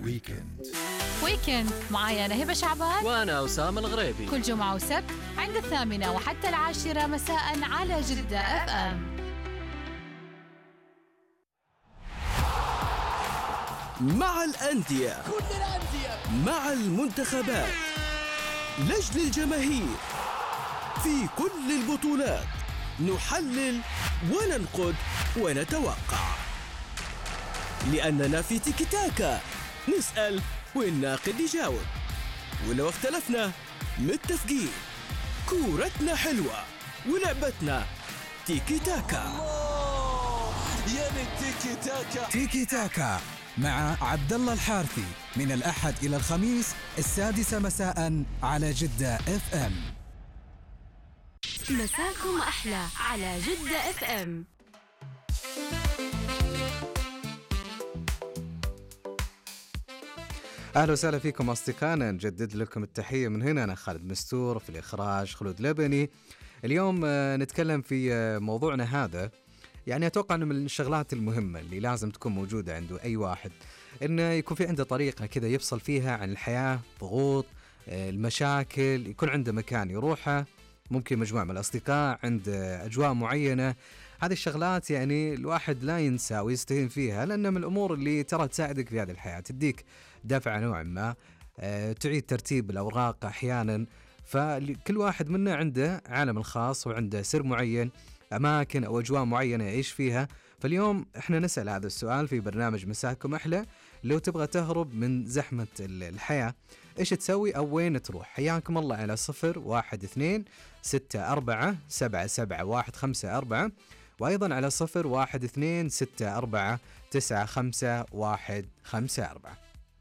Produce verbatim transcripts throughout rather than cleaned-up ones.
ويكند ويكند معايا أنا هبة شعبان وأنا أسامة الغريبي، كل جمعة وسبت عند الثامنة وحتى العاشرة مساء على جدة اف ام. مع الأندية، كل الأندية، مع المنتخبات، لجل الجماهير، في كل البطولات نحلل وننقد ونتوقع، لأننا في تيكي تاكا نسأل والناقد يجاوب، ولو اختلفنا متفقين. كورتنا حلوة ولعبتنا تيكي تاكا. يا التيكي تاكا. تيكي تاكا مع عبد الله الحارثي من الأحد إلى الخميس السادسة مساء على جدة اف ام. مساكم أحلى على جدة اف ام. أهلا وسهلا فيكم أصدقائنا، نجدد لكم التحية من هنا. أنا خالد مستور، في الإخراج خلود لبني. اليوم نتكلم في موضوعنا هذا، يعني أتوقع أنه من الشغلات المهمة اللي لازم تكون موجودة عنده أي واحد، إنه يكون في عنده طريقة كذا يفصل فيها عن الحياة، ضغوط، المشاكل، يكون عنده مكان يروحه، ممكن مجموعة من الأصدقاء، عند أجواء معينة. هذه الشغلات يعني الواحد لا ينسى ويستهين فيها، لأنها من الأمور اللي ترى تساعدك في هذه الحياة، تديك دفعة نوعا ما، أه تعيد ترتيب الأوراق أحيانا. فكل واحد منا عنده عالم الخاص وعنده سر معين، أماكن أو أجواء معينة يعيش فيها. فاليوم إحنا نسأل هذا السؤال في برنامج مساكم أحلى: لو تبغى تهرب من زحمة الحياة إيش تسوي أو وين تروح؟ حياكم الله على صفر واحد اثنين ستة أربعة سبعة سبعة واحد خمسة أربعة، وأيضا على صفر واحد اثنين ستة أربعة تسعة خمسة واحد خمسة أربعة.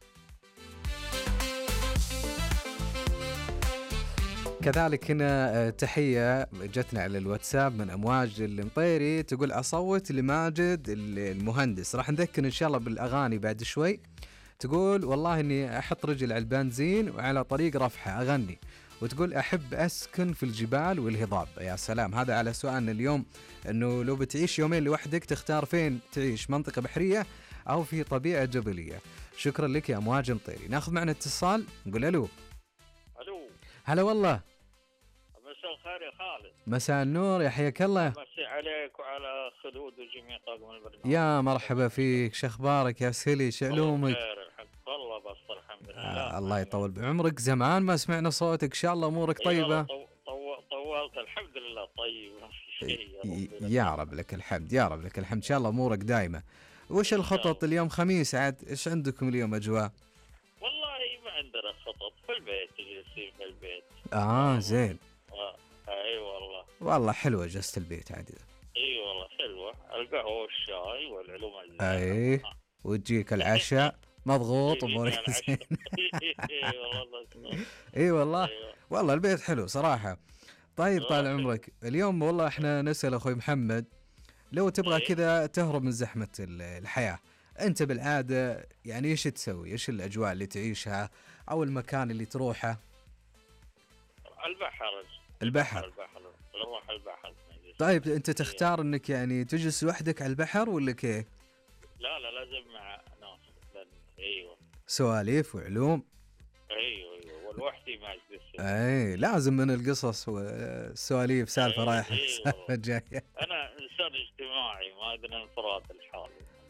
كذلك هنا تحية جتنا على الواتساب من أمواج المطيري، تقول أصوت لماجد المهندس، راح نذكر إن شاء الله بالأغاني بعد شوي. تقول والله إني أحط رجل على البنزين وعلى طريق رفحة أغني، وتقول أحب أسكن في الجبال والهضاب. يا سلام، هذا على سؤالنا اليوم، إنه لو بتعيش يومين لوحدك تختار فين تعيش، منطقة بحرية أو في طبيعة جبلية؟ شكرا لك يا أمواج المطيري. ناخذ معنا اتصال، نقول ألو. ألو، هلا والله. مساء الخير يا خالد. مساء النور، يا حياك الله. مسي عليك وعلى خلود وجميع طاقم البرنامج. يا مرحبا فيك، شخبارك يا سهلي، شعلومك؟ والله بس الحمد لله. آه الله يطول بعمرك، زمان ما سمعنا صوتك، إن شاء الله أمورك طيبة. طو... طو... طولت الحمد لله طيب، ما في شيء. يا رب لك الحمد، يا رب لك الحمد، إن شاء الله أمورك دائمة. وش الخطط اليوم خميس عاد، إيش عندكم اليوم أجواء؟ والله ما عندنا خطط، في البيت جالسين في البيت. آه زين. آه. اي والله والله حلوة جلسة البيت عاد. اي والله حلوة، القهوة والشاي والعلوم. اي وتجيك العشاء مضغوط امورك زين. اي والله. اي والله والله البيت حلو صراحة. طيب طال عمرك، اليوم والله احنا نسأل اخوي محمد، لو تبغى كذا تهرب من زحمة الحياة انت بالعادة يعني ايش تسوي؟ ايش الاجواء اللي تعيشها او المكان اللي تروحه؟ البحر. البحر. البحر نروح البحر. طيب انت تختار انك يعني تجلس لوحدك على البحر ولا كيف؟ لا لا لازم مع ناس. ايوه سواليف وعلوم. ايوه ايوه والوحدي ما اجلس. اي لازم من القصص والسواليف، سالفه أيوة رايحه أيوة سالفه جايه. انا انسان اجتماعي، ما ادري انفراد الحال.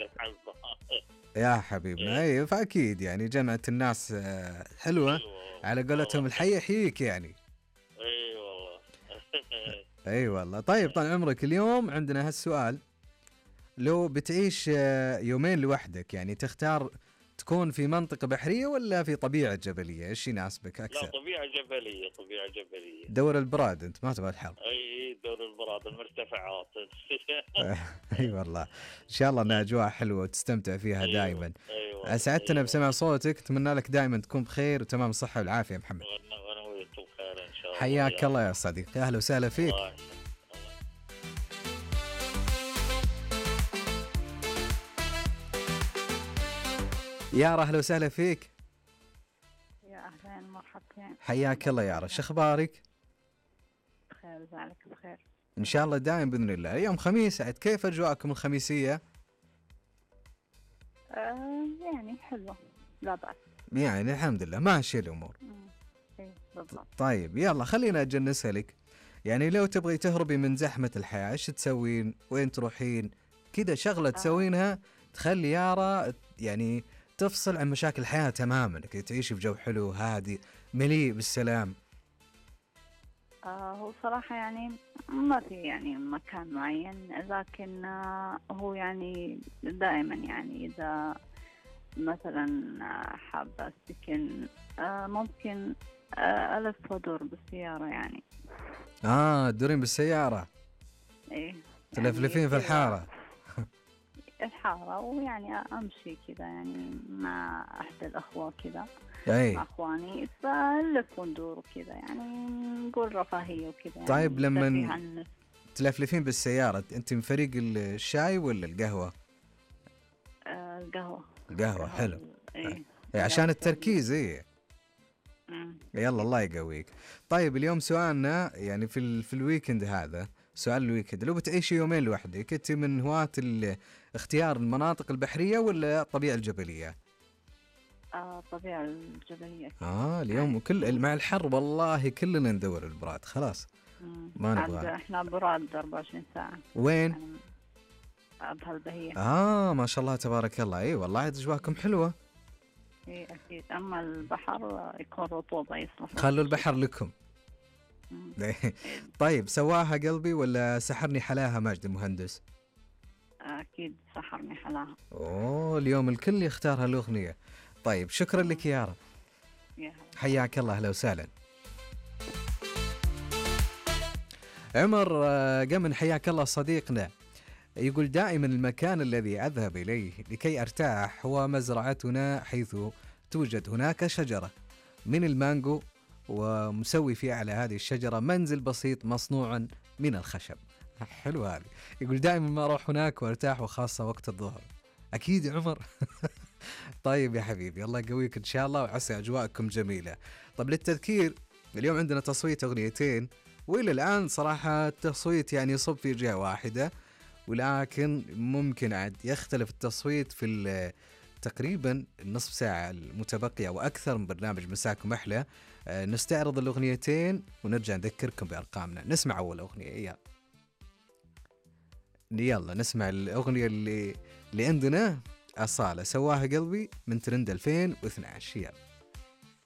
يا حبيبنا اي أيوة فاكيد يعني جمعة الناس حلوه. أيوة على قولتهم الحي يحييك يعني. اي والله. اي والله. طيب طال عمرك، اليوم عندنا هالسؤال: لو بتعيش يومين لوحدك يعني تختار تكون في منطقة بحرية ولا في طبيعة جبلية؟ ايش يناسبك اكثر؟ لا طبيعة جبلية، طبيعة جبلية. دور البراد، انت ما تبغى الحر. اي دور البراد، المرتفعات. اي والله ان شاء الله انها اجواء حلوة وتستمتع فيها أيوة. دائما. أيوة. اسعدتنا أيوة. بسمع صوتك، اتمنى لك دائما تكون بخير وتمام الصحة والعافية يا محمد. وانا وياكم بخير ان شاء الله. حياك الله يا صديقي، اهلا وسهلا فيك. الله. يارا اهلا وسهلا فيك. يا اهلين مرحبتين. حياك الله يارا، شو اخبارك؟ بخير، زعلك بخير ان شاء الله دائم باذن الله. اليوم خميس عاد، كيف اجواءكم الخميسيه؟ آه يعني حلوه لا بأس. يعني الحمد لله ماشي الأمور. مم. إيه بالضبط. طيب يلا خلينا أجل نسألك، يعني لو تبغي تهربي من زحمة الحياة إيش تسوين؟ وين تروحين؟ كذا شغلة تسوينها تخلي يارا يعني تفصل عن مشاكل الحياة تماما، كذا تعيشي في جو حلو هادي مليء بالسلام. آه هو صراحة يعني ما في يعني مكان معين، لكن آه هو يعني دائما يعني إذا مثلا آه، حابة أسكن آه ممكن آه ألف وأدور بالسيارة يعني. آه تدورين بالسيارة إيه تلفلفين في كذا الحارة. الحارة، ويعني أمشي كذا يعني مع أحد الأخوة كذا أي مع أخواني، فنلف وندور وكذا يعني نقول رفاهية وكذا يعني. طيب لما ترفيه عن النفس. تلفلفين بالسيارة أنت من فريق الشاي ولا القهوة؟ آه القهوة. القهوة حلو. إيه إيه عشان التركيز. إيه مم. يلا الله يقويك. طيب اليوم سؤالنا يعني في ال... في الويكند هذا، سؤال الويكند، لو بتعيشي يومين لوحدك كنت من هواة ال... اختيار المناطق البحرية ولا الطبيعة الجبلية؟ آه الطبيعة الجبلية. آه اليوم كل مع الحر والله كلنا ندور البراد خلاص مم. ما عاد نبغى. احنا براد أربعة وعشرين ساعة وين؟ يعني بهالبهية. آه ما شاء الله تبارك الله. إيه والله عاد أجواءكم حلوة. إيه أكيد، أما البحر يكون رطوبة يصلح. خلوا البحر لكم. مم. طيب سواها قلبي ولا سحرني حلاها ماجد المهندس؟ أكيد سحرني حلاها. أوه اليوم الكل يختار هالأغنية. طيب شكرا لك يارا، يا هلا. حياك الله أهلا وسهلا. عمر آه، قمن حياك الله صديقنا، يقول دائما المكان الذي أذهب إليه لكي أرتاح هو مزرعتنا، حيث توجد هناك شجرة من المانجو ومسوي في أعلى هذه الشجرة منزل بسيط مصنوعا من الخشب. حلو هذه. يقول دائما ما أروح هناك وارتاح وخاصة وقت الظهر. أكيد يا عمر. طيب يا حبيبي الله يقويك إن شاء الله وعسى أجواءكم جميلة. طب للتذكير اليوم عندنا تصويت أغنيتين، وإلى الآن صراحة التصويت يعني يصب في جهة واحدة، ولكن ممكن عاد يختلف التصويت في تقريبا النصف ساعة المتبقية وأكثر من برنامج مساكم أحلى. أه نستعرض الأغنيتين ونرجع نذكركم بأرقامنا. نسمع أول أغنية. يلا يلا نسمع الأغنية اللي اللي عندنا، أصالة سواها قلبي من ترند ألفين واثناشر. يلا